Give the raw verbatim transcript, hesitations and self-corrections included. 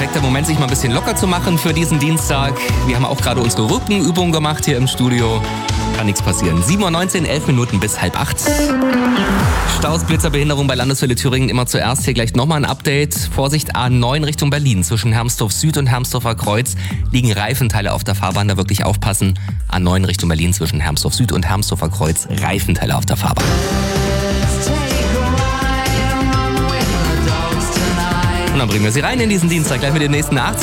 perfekter Moment, sich mal ein bisschen locker zu machen für diesen Dienstag. Wir haben auch gerade unsere Rückenübung gemacht hier im Studio. Kann nichts passieren. sieben Uhr neunzehn, elf Minuten bis halb acht. Staus, Blitzerbehinderung bei Landeswelle Thüringen immer zuerst. Hier gleich nochmal ein Update. Vorsicht, A neun Richtung Berlin. Zwischen Hermsdorf Süd und Hermsdorfer Kreuz liegen Reifenteile auf der Fahrbahn. Da wirklich aufpassen. A neun Richtung Berlin zwischen Hermsdorf Süd und Hermsdorfer Kreuz. Reifenteile auf der Fahrbahn. Und dann bringen wir sie rein in diesen Dienstag, gleich mit den nächsten achtzig